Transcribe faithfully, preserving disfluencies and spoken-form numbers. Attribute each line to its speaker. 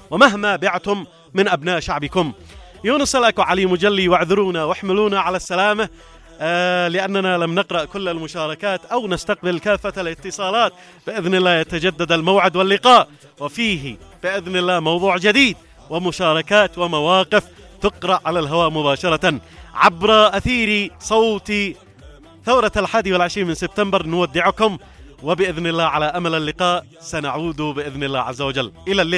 Speaker 1: ومهما بعتم من أبناء شعبكم. يونس الأك وعلي مجلي، واعذرونا واحملونا على السلامة آه لأننا لم نقرأ كل المشاركات أو نستقبل كافة الاتصالات. بإذن الله يتجدد الموعد واللقاء، وفيه بإذن الله موضوع جديد ومشاركات ومواقف تقرأ على الهواء مباشرة عبر أثير صوت ثورة الحادي والعشرين من سبتمبر. نودعكم وبإذن الله على أمل اللقاء، سنعود بإذن الله عز وجل. إلى اللقاء.